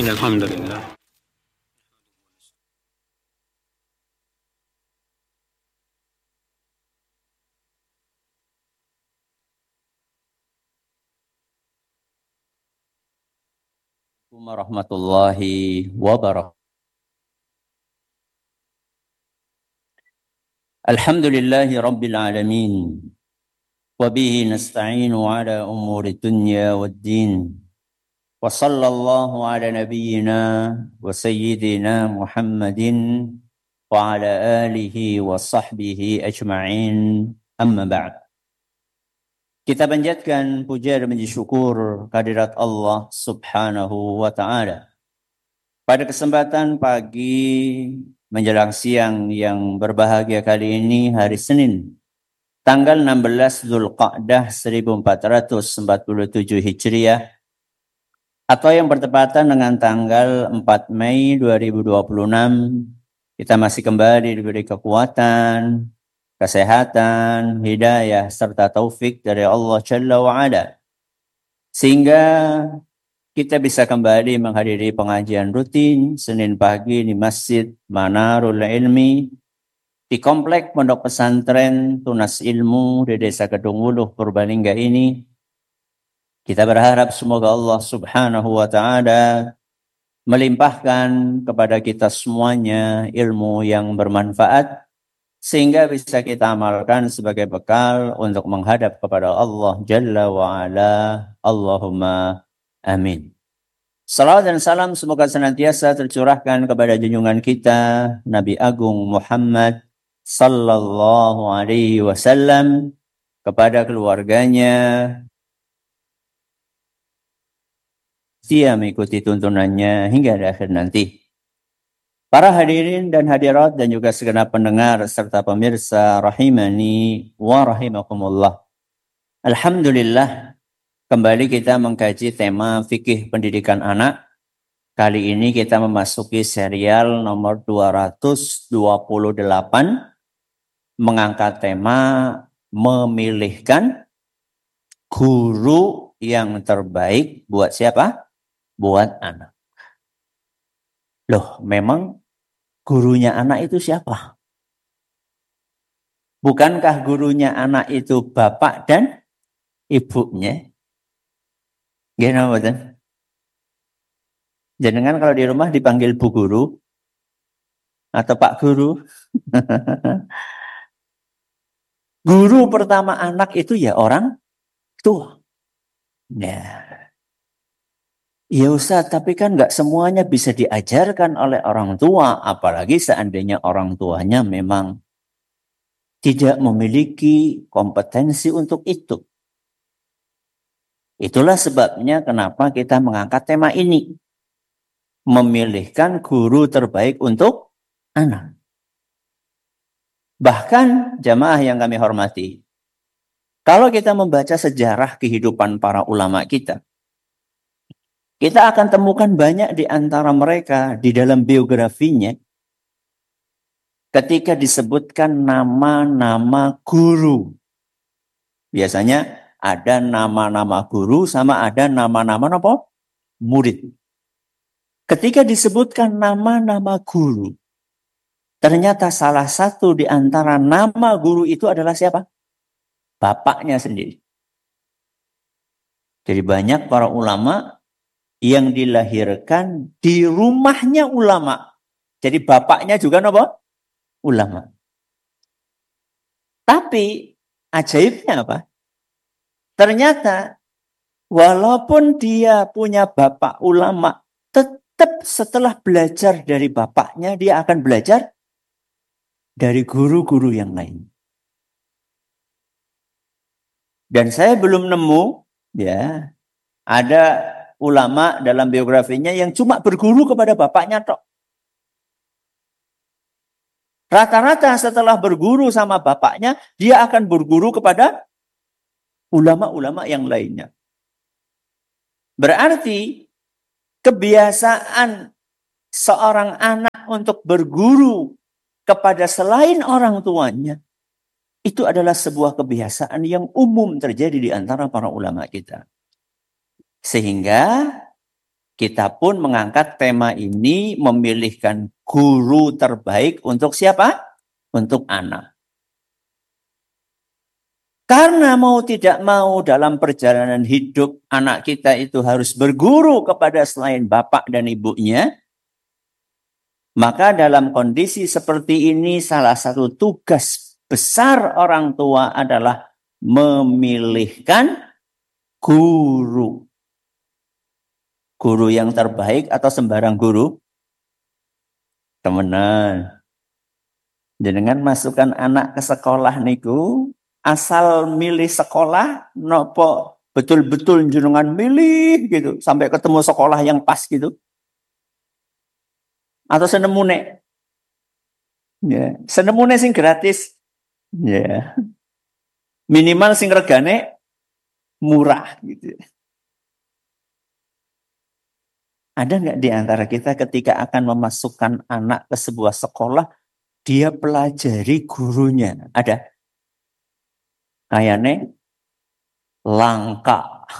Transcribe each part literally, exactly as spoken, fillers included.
إن الحمد لله warahmatullahi wabarakatuh. Alhamdulillahi rabbil alamin. Wa bihi nasta'inu ala umuri dunya waddin. Wa sallallahu ala nabiyyina wa sayyidina Muhammadin wa ala alihi wa sahbihi ajma'in. Amma ba'd. Kita panjatkan puja dan puji syukur kehadirat Allah Subhanahu wa taala. Pada kesempatan pagi menjelang siang yang berbahagia kali ini, hari Senin, tanggal enam belas Zulqa'dah seribu empat ratus empat puluh tujuh Hijriah, atau yang bertepatan dengan tanggal empat Mei dua ribu dua puluh enam, kita masih kembali diberi kekuatan, kesehatan, hidayah, serta taufik dari Allah Jalla wa'ala, sehingga kita bisa kembali menghadiri pengajian rutin Senin pagi di Masjid Manarul Ilmi di Komplek Pondok Pesantren Tunas Ilmu di Desa Kedung Wuluh, Purbalingga ini. Kita berharap semoga Allah Subhanahu wa taala melimpahkan kepada kita semuanya ilmu yang bermanfaat, sehingga bisa kita amalkan sebagai bekal untuk menghadap kepada Allah Jalla wa'ala. Allahumma amin. Salawat dan salam semoga senantiasa tercurahkan kepada junjungan kita Nabi Agung Muhammad sallallahu alaihi wasallam, kepada keluarganya, dia mengikuti tuntunannya hingga akhir nanti. Para hadirin dan hadirat dan juga segenap pendengar serta pemirsa rahimani wa rahimakumullah. Alhamdulillah, kembali kita mengkaji tema fikih pendidikan anak. Kali ini kita memasuki serial nomor dua ratus dua puluh delapan, mengangkat tema memilihkan guru yang terbaik buat siapa? Buat anak. Loh, memang gurunya anak itu siapa? Bukankah gurunya anak itu bapak dan ibunya? Gimana betul? Jenengan kalau di rumah dipanggil Bu Guru atau Pak Guru? Guru pertama anak itu ya orang tua. Nah, ya Ustaz, tapi kan nggak semuanya bisa diajarkan oleh orang tua, apalagi seandainya orang tuanya memang tidak memiliki kompetensi untuk itu. Itulah sebabnya kenapa kita mengangkat tema ini. Memilihkan guru terbaik untuk anak. Bahkan jamaah yang kami hormati, kalau kita membaca sejarah kehidupan para ulama kita, kita akan temukan banyak di antara mereka di dalam biografinya ketika disebutkan nama-nama guru. Biasanya ada nama-nama guru sama ada nama-nama apa? Murid. Ketika disebutkan nama-nama guru, ternyata salah satu di antara nama guru itu adalah siapa? Bapaknya sendiri. Jadi banyak para ulama yang dilahirkan di rumahnya ulama. Jadi bapaknya juga apa? Ulama. Tapi ajaibnya apa? Ternyata walaupun dia punya bapak ulama, tetap setelah belajar dari bapaknya, dia akan belajar dari guru-guru yang lain. Dan saya belum nemu, ya, ada ulama dalam biografinya yang cuma berguru kepada bapaknya tok. Rata-rata setelah berguru sama bapaknya, dia akan berguru kepada ulama-ulama yang lainnya. Berarti kebiasaan seorang anak untuk berguru kepada selain orang tuanya, itu adalah sebuah kebiasaan yang umum terjadi di antara para ulama kita. Sehingga kita pun mengangkat tema ini, memilihkan guru terbaik untuk siapa? Untuk anak. Karena mau tidak mau dalam perjalanan hidup, anak kita itu harus berguru kepada selain bapak dan ibunya. Maka dalam kondisi seperti ini, salah satu tugas besar orang tua adalah memilihkan guru. Guru yang terbaik atau sembarang guru? Temenan. Jenengan masukkan anak ke sekolah niku, asal milih sekolah, nopo betul-betul jenengan milih gitu, sampai ketemu sekolah yang pas gitu. Atau senemune. Ya, senemune sing gratis. Ya. Minimal sing regane murah gitu. Ada nggak di antara kita ketika akan memasukkan anak ke sebuah sekolah, dia pelajari gurunya? Ada? Kayaknya langka.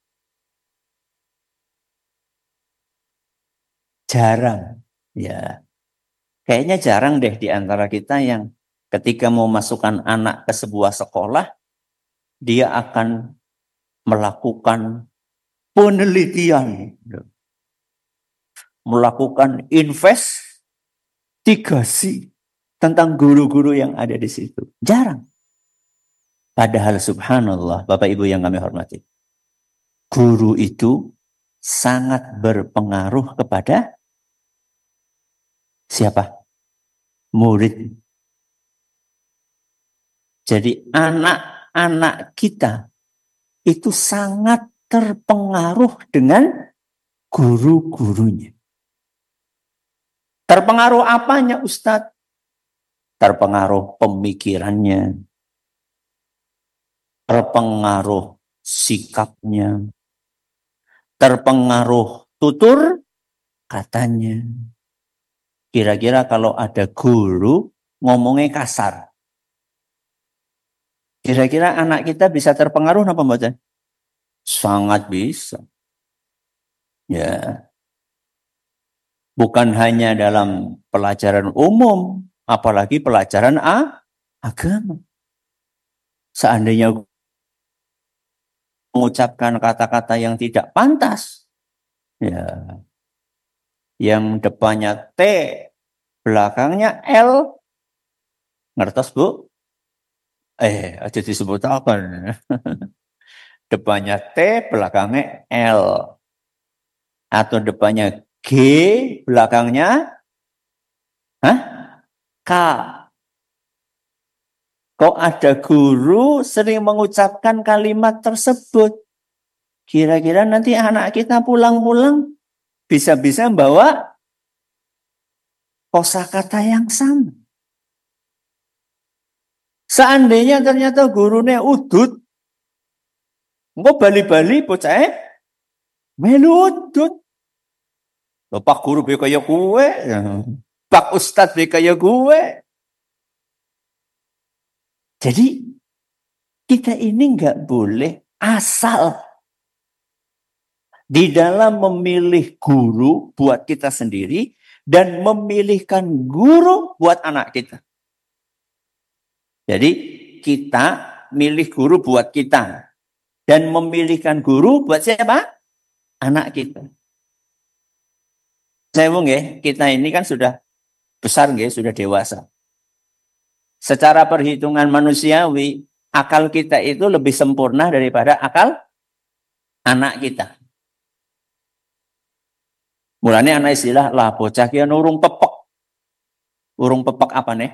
Jarang. Ya. Kayaknya jarang deh di antara kita yang ketika mau masukkan anak ke sebuah sekolah, dia akan melakukan penelitian, melakukan investigasi tentang guru-guru yang ada di situ. Jarang. Padahal subhanallah, Bapak Ibu yang kami hormati, guru itu sangat berpengaruh kepada siapa? Murid. Jadi anak-anak kita itu sangat terpengaruh dengan guru-gurunya. Terpengaruh apanya, Ustadz? Terpengaruh pemikirannya, terpengaruh sikapnya, terpengaruh tutur katanya. Kira-kira kalau ada guru ngomongnya kasar, kira-kira anak kita bisa terpengaruh apa mbak? Sangat bisa. Ya. Bukan hanya dalam pelajaran umum, apalagi pelajaran A, agama. Seandainya mengucapkan kata-kata yang tidak pantas, ya, yang depannya T, belakangnya L, ngertos Bu? Eh, aja disebut apa? Depannya T, belakangnya L. Atau depannya G, belakangnya hah? K. Kok ada guru sering mengucapkan kalimat tersebut? Kira-kira nanti anak kita pulang-pulang bisa-bisa bawa kosakata yang sama. Seandainya ternyata gurunya udut, engko bali-bali bocah melu udut. Lho Pak guru be kaya kowe, Pak Ustadz be kaya kowe. Jadi kita ini nggak boleh asal di dalam memilih guru buat kita sendiri dan memilihkan guru buat anak kita. Jadi kita milih guru buat kita dan memilihkan guru buat siapa? Anak kita. Saya mau nggih, kita ini kan sudah besar nggih, sudah dewasa. Secara perhitungan manusiawi, akal kita itu lebih sempurna daripada akal anak kita. Mulanya anak istilah lah bocah ki urung pepek. Urung pepek apa nih?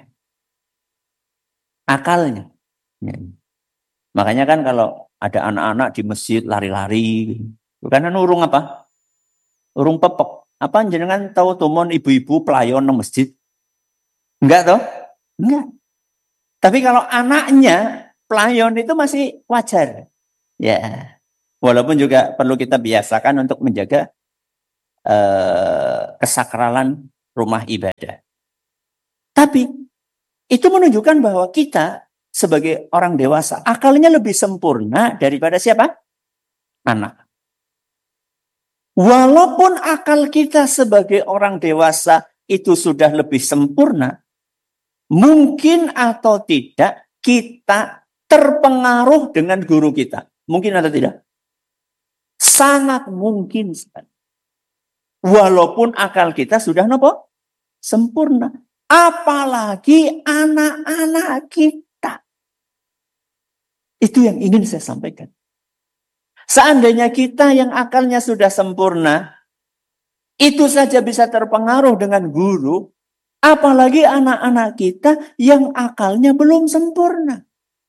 Akalnya. Ya. Makanya kan kalau ada anak-anak di masjid lari-lari, karena urung apa? Urung pepek. Apa jenengan tahu tumon ibu-ibu pelayon nang masjid? Enggak toh? Enggak. Tapi kalau anaknya pelayon itu masih wajar. Ya. Walaupun juga perlu kita biasakan untuk menjaga uh, kesakralan rumah ibadah. Tapi itu menunjukkan bahwa kita sebagai orang dewasa akalnya lebih sempurna daripada siapa? Anak. Walaupun akal kita sebagai orang dewasa itu sudah lebih sempurna, mungkin atau tidak kita terpengaruh dengan guru kita. Mungkin atau tidak? Sangat mungkin sekali. Walaupun akal kita sudah nopo? Sempurna. Apalagi anak-anak kita. Itu yang ingin saya sampaikan. Seandainya kita yang akalnya sudah sempurna, itu saja bisa terpengaruh dengan guru, apalagi anak-anak kita yang akalnya belum sempurna.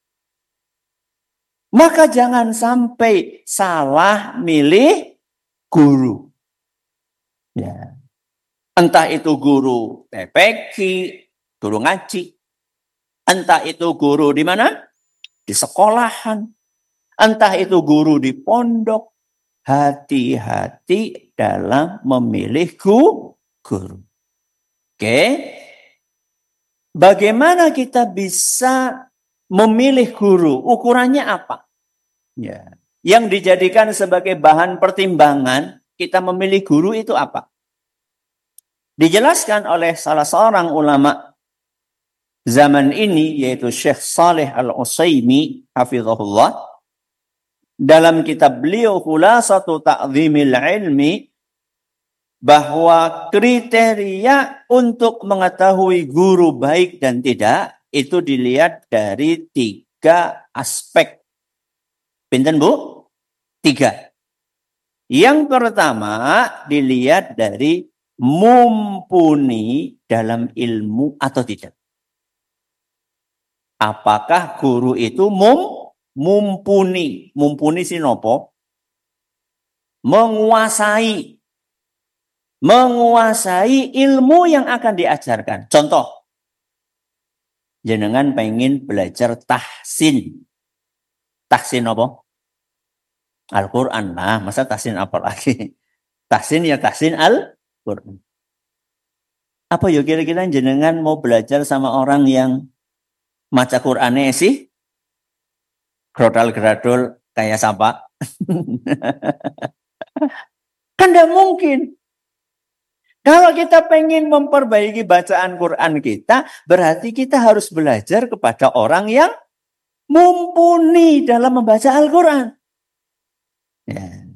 Maka jangan sampai salah milih guru. Ya. Entah itu guru T P Q, guru ngaji. Entah itu guru di mana? Di sekolahan. Entah itu guru di pondok. Hati-hati dalam memilih guru. Oke. Bagaimana kita bisa memilih guru? Ukurannya apa? Ya. Yang dijadikan sebagai bahan pertimbangan kita memilih guru itu apa? Dijelaskan oleh salah seorang ulama zaman ini, yaitu Syekh Saleh Al-Utsaimin hafizahullah. Dalam kitab beliau Khulasatu Ta'zimil Ilmi, bahwa kriteria untuk mengetahui guru baik dan tidak itu dilihat dari tiga aspek. Pinten Bu? Tiga. Yang pertama dilihat dari mumpuni dalam ilmu atau tidak. Apakah guru itu mum mumpuni? Mumpuni sinopo? Menguasai. Menguasai ilmu yang akan diajarkan. Contoh. Jenengan pengen belajar tahsin. Tahsin apa? Al-Quran lah. Masa tahsin apa lagi? Tahsin ya tahsin Al-Quran. Apa ya kira-kira jenengan mau belajar sama orang yang maca Qur'annya sih? Grodal-gradul kayak siapa? Kan tidak mungkin. Kalau kita pengen memperbaiki bacaan Quran kita, berarti kita harus belajar kepada orang yang mumpuni dalam membaca Al-Quran. Ya.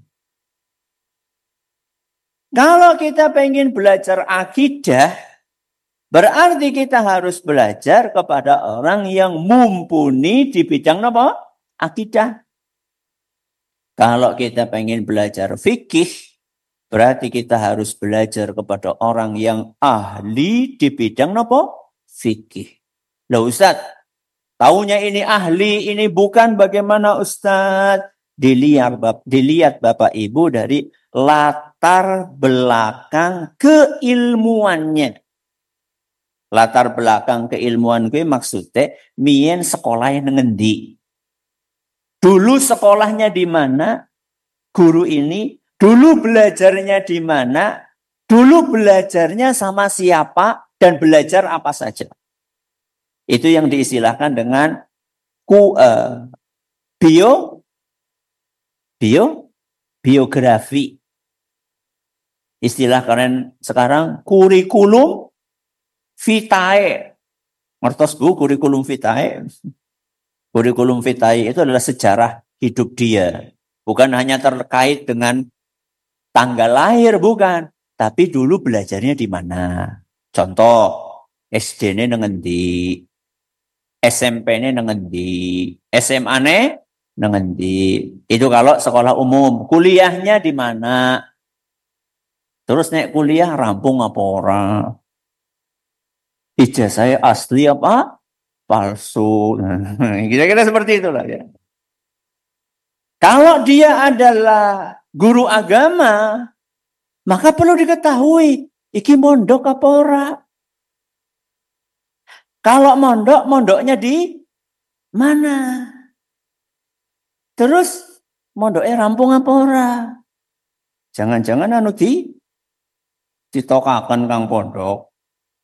Kalau kita pengen belajar akidah, berarti kita harus belajar kepada orang yang mumpuni di bidang apa? Akidah. Kalau kita pengen belajar fikih, berarti kita harus belajar kepada orang yang ahli di bidang apa? Fikih. Loh Ustaz, taunya ini ahli, ini bukan, bagaimana Ustaz? Dilihat, dilihat Bapak Ibu dari latar belakang keilmuannya. Latar belakang keilmuan gue maksudnya mien sekolahnya ngendi. Dulu sekolahnya di mana? Guru ini dulu belajarnya di mana? Dulu belajarnya sama siapa dan belajar apa saja. Itu yang diistilahkan dengan ku, uh, bio bio biografi. Istilah keren sekarang kurikulum vitae. Ngertos Bu kurikulum vitae? Kurikulum vitae itu adalah sejarah hidup dia. Bukan hanya terkait dengan tanggal lahir, bukan. Tapi dulu belajarnya di mana. Contoh, S D-nya nengendi, S M P-nya nengendi, S M A-nya nengendi. Itu kalau sekolah umum. Kuliahnya di mana. Terus naik kuliah rampung apa orang. Ijazah asli apa? Palsu. Kira-kira seperti itulah ya. Kalau dia adalah guru agama, maka perlu diketahui iki mondok apa ora. Kalau mondok, mondoknya di mana? Terus mondoknya rampung apa ora? Jangan-jangan anu di ditokakan kang pondok.